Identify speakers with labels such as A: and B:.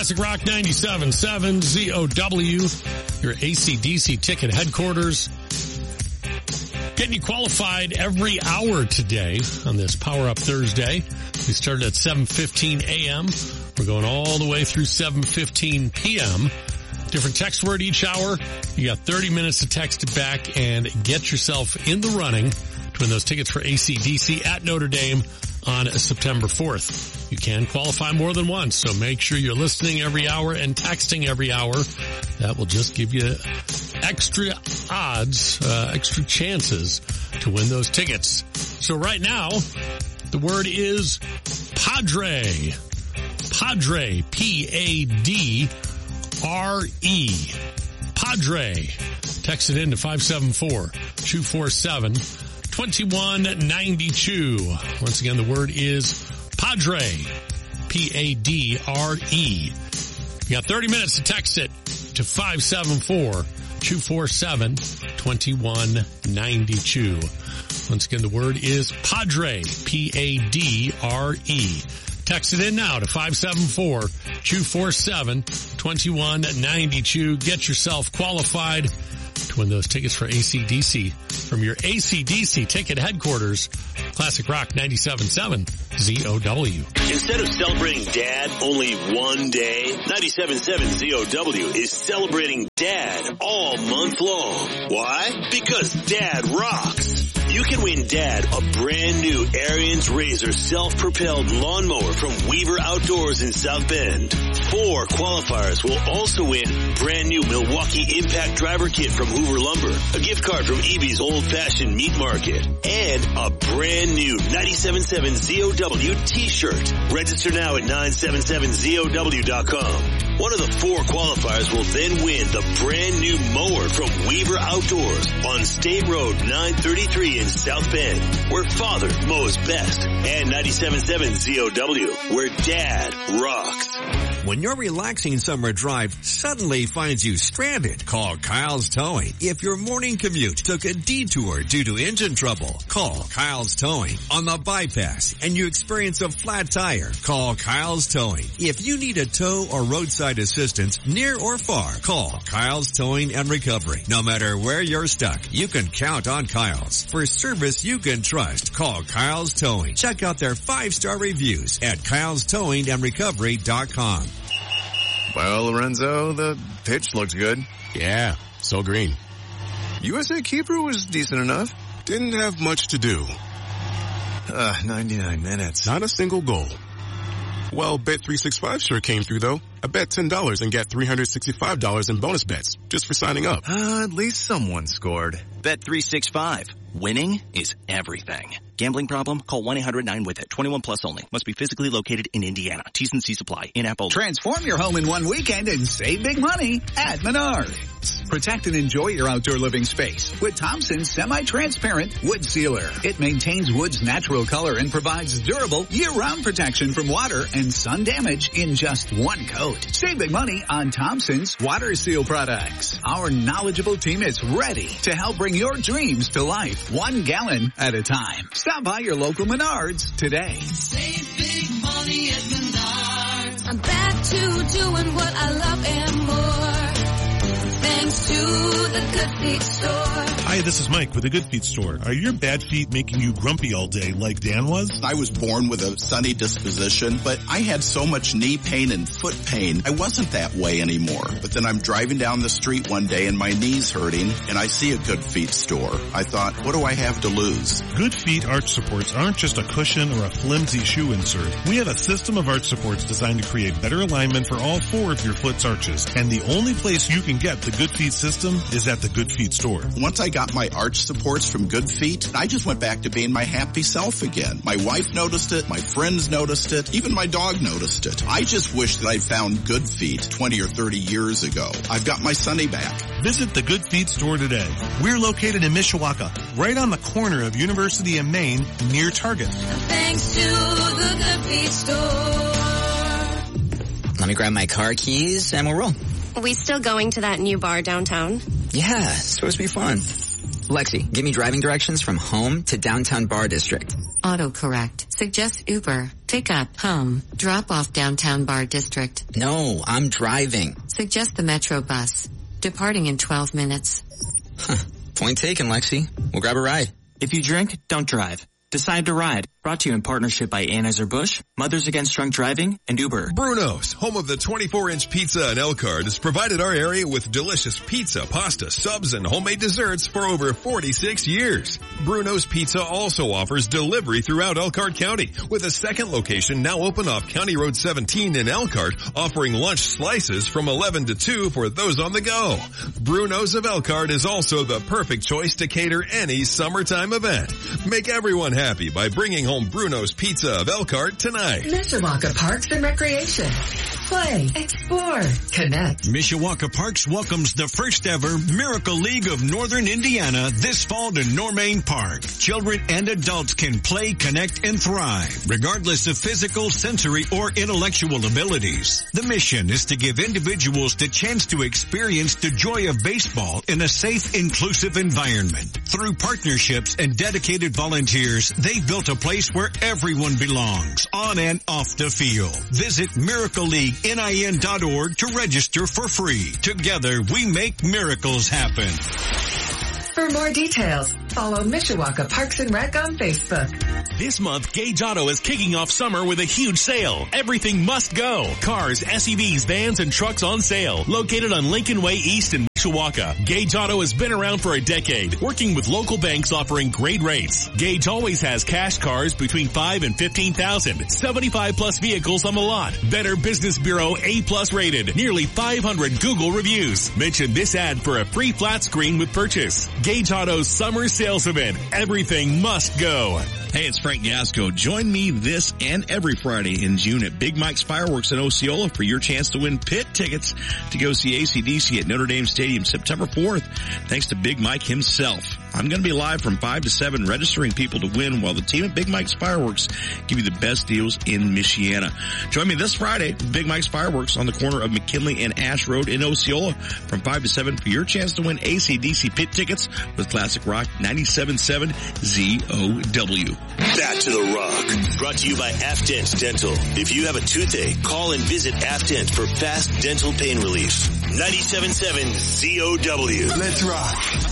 A: Classic Rock 97.7 ZOW, your AC/DC ticket headquarters. Getting you qualified every hour today on this Power Up Thursday. We started at 7:15 a.m. We're going all the way through 7:15 p.m. Different text word each hour. You got 30 minutes to text it back and get yourself in the running to win those tickets for AC/DC at Notre Dame on September 4th. You can qualify more than once, so make sure you're listening every hour and texting every hour. That will just give you extra odds, extra chances to win those tickets. So right now, the word is Padre. Padre, P-A-D-R-E. Padre. Text it in to 574-247-2192. Once again, the word is Padre. P-A-D-R-E. You got 30 minutes to text it to 574-247-2192. Once again, the word is Padre. P-A-D-R-E. Text it in now to 574-247-2192. Get yourself qualified to win those tickets for AC/DC from your AC/DC ticket headquarters, Classic Rock 97.7 ZOW.
B: Instead of celebrating Dad only one day, 97.7 ZOW is celebrating Dad all month long. Why? Because Dad rocks. You can win Dad a brand new Ariens Razor self-propelled lawnmower from Weaver Outdoors in South Bend. 4 qualifiers will also win brand new Milwaukee Impact Driver Kit from Hoover Lumber, a gift card from EB's Old Fashioned Meat Market, and a brand new 97.7 ZOW t-shirt. Register now at 977ZOW.com. One of the 4 qualifiers will then win the brand new mower from Weaver Outdoors on State Road 933 in South Bend, where Father mows best, and 97.7 ZOW, where Dad rocks.
C: When your relaxing summer drive suddenly finds you stranded, call Kyle's Towing. If your morning commute took a detour due to engine trouble, call Kyle's Towing. On the bypass and you experience a flat tire, call Kyle's Towing. If you need a tow or roadside assistance near or far, call Kyle's Towing and Recovery. No matter where you're stuck, you can count on Kyle's. For service you can trust, call Kyle's Towing. Check out their 5-star reviews at kylestowingandrecovery.com.
D: Well, Lorenzo, the pitch looked good.
E: Yeah, so green.
D: USA keeper was decent enough.
E: Didn't have much to do.
D: 99 minutes.
E: Not a single goal. Well, Bet365 sure came through, though. I bet $10 and got $365 in bonus bets just for signing up.
D: At least someone scored.
F: Bet365. Winning is everything. Gambling problem? Call 1-800-9-WITH-IT. 21 plus only. Must be physically located in Indiana. T's and C's apply. In-app only.
G: Transform your home in one weekend and save big money at Menards. Protect and enjoy your outdoor living space with Thompson's semi-transparent wood sealer. It maintains wood's natural color and provides durable year-round protection from water and sun damage in just one coat. Save big money on Thompson's water seal products. Our knowledgeable team is ready to help bring your dreams to life, 1 gallon at a time. Stop by your local Menards today.
H: Save big money at Menards. I'm back to doing what I love and more. Thanks to the Good Feet store.
I: Hi, this is Mike with the Good Feet store. Are your bad feet making you grumpy all day like Dan was?
J: I was born with a sunny disposition, but I had so much knee pain and foot pain, I wasn't that way anymore. But then I'm driving down the street one day and my knee's hurting, and I see a Good Feet store. I thought, what do I have to lose?
I: Good Feet arch supports aren't just a cushion or a flimsy shoe insert. We have a system of arch supports designed to create better alignment for all 4 of your foot's arches. And the only place you can get the Good Feet system is at the Good Feet store.
J: Once I got my arch supports from Good Feet, I just went back to being my happy self again. My wife noticed it, my friends noticed it, even my dog noticed it. I just wish that I'd found Good Feet 20 or 30 years ago. I've got my Sunny back.
I: Visit the Good Feet store today. We're located in Mishawaka, right on the corner of University and Main, near Target.
H: Thanks to the Good Feet store.
K: Let me grab my car keys and we'll roll.
L: We still going to that new bar downtown?
K: Yeah, it's supposed to be fun. Lexi, give me driving directions from home to downtown Bar District.
L: Autocorrect. Suggest Uber. Pick up, home. Drop off downtown Bar District.
K: No, I'm driving.
L: Suggest the Metro bus. Departing in 12 minutes.
K: Point taken, Lexi. We'll grab a ride.
F: If you drink, don't drive. Decide to ride. Brought to you in partnership by Anheuser-Busch, Mothers Against Drunk Driving, and Uber.
M: Bruno's, home of the 24-inch pizza in Elkhart, has provided our area with delicious pizza, pasta, subs, and homemade desserts for over 46 years. Bruno's Pizza also offers delivery throughout Elkhart County, with a second location now open off County Road 17 in Elkhart, offering lunch slices from 11 to 2 for those on the go. Bruno's of Elkhart is also the perfect choice to cater any summertime event. Make everyone happy by bringing home Bruno's Pizza of Elkhart tonight.
N: Mishawaka Parks and Recreation. Play, explore, connect.
C: Mishawaka Parks welcomes the first ever Miracle League of Northern Indiana this fall to Normain Park. Children and adults can play, connect, and thrive, regardless of physical, sensory, or intellectual abilities. The mission is to give individuals the chance to experience the joy of baseball in a safe, inclusive environment. Through partnerships and dedicated volunteers, they've built a place where everyone belongs, on and off the field. Visit MiracleLeagueNIN.org to register for free. Together, we make miracles happen.
N: For more details, follow Mishawaka Parks and Rec on Facebook.
O: This month, Gage Auto is kicking off summer with a huge sale. Everything must go. Cars, SUVs, vans, and trucks on sale. Located on Lincoln Way East in Mishawaka, Gage Auto has been around for a decade, working with local banks offering great rates. Gage always has cash cars between $5,000 and $15,000. 75+ vehicles on the lot. Better Business Bureau A+ rated. Nearly 500 Google reviews. Mention this ad for a free flat screen with purchase. Gage Auto's summer sales event. Everything must go.
P: Hey, it's Frank Gasco. Join me this and every Friday in June at Big Mike's Fireworks in Osceola for your chance to win pit tickets to go see AC/DC at Notre Dame Stadium September 4th, thanks to Big Mike himself. I'm going to be live from 5 to 7 registering people to win while the team at Big Mike's Fireworks give you the best deals in Michiana. Join me this Friday at Big Mike's Fireworks on the corner of McKinley and Ash Road in Osceola from 5 to 7 for your chance to win AC/DC pit tickets with Classic Rock 97.7 ZOW.
B: Back to the Rock. Brought to you by Afdent Dental. If you have a toothache, call and visit Afdent for fast dental pain relief. 97.7 ZOW.
Q: Let's rock.